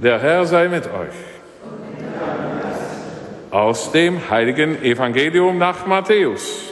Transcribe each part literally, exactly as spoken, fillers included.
Der Herr sei mit euch. Aus dem heiligen Evangelium nach Matthäus.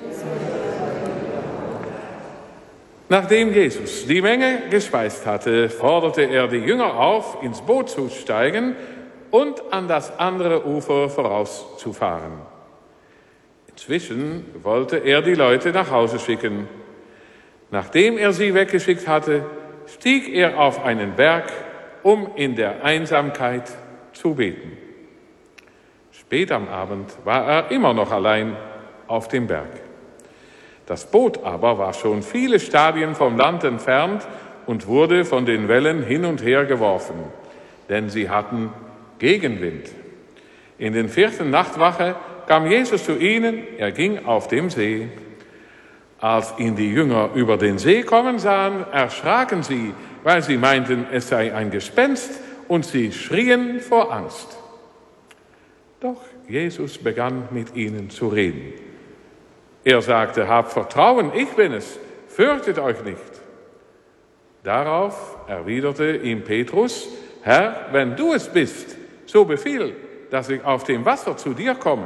Nachdem Jesus die Menge gespeist hatte, forderte er die Jünger auf, ins Boot zu steigen und an das andere Ufer vorauszufahren. Inzwischen wollte er die Leute nach Hause schicken. Nachdem er sie weggeschickt hatte, stieg er auf einen Berg, um in der Einsamkeit zu beten. Spät am Abend war er immer noch allein auf dem Berg. Das Boot aber war schon viele Stadien vom Land entfernt und wurde von den Wellen hin und her geworfen, denn sie hatten Gegenwind. In der vierten Nachtwache kam Jesus zu ihnen, er ging auf dem See. Als ihn die Jünger über den See kommen sahen, erschraken sie, weil sie meinten, es sei ein Gespenst, und sie schrien vor Angst. Doch Jesus begann mit ihnen zu reden. Er sagte, habt Vertrauen, ich bin es, fürchtet euch nicht. Darauf erwiderte ihm Petrus, Herr, wenn du es bist, so befiehl, dass ich auf dem Wasser zu dir komme.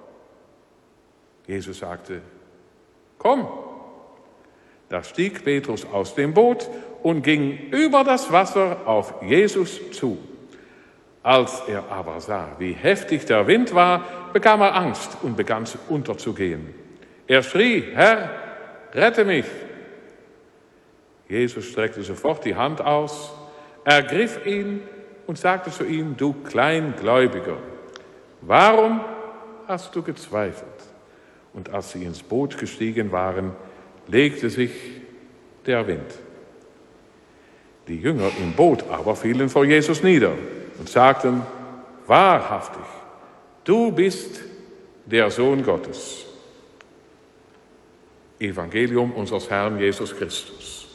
Jesus sagte, komm. Da stieg Petrus aus dem Boot und ging über das Wasser auf Jesus zu. Als er aber sah, wie heftig der Wind war, bekam er Angst und begann unterzugehen. Er schrie, Herr, rette mich. Jesus streckte sofort die Hand aus, ergriff ihn und sagte zu ihm, du Kleingläubiger, warum hast du gezweifelt? Und als sie ins Boot gestiegen waren, legte sich der Wind. Die Jünger im Boot aber fielen vor Jesus nieder und sagten, wahrhaftig, du bist der Sohn Gottes. Evangelium unseres Herrn Jesus Christus.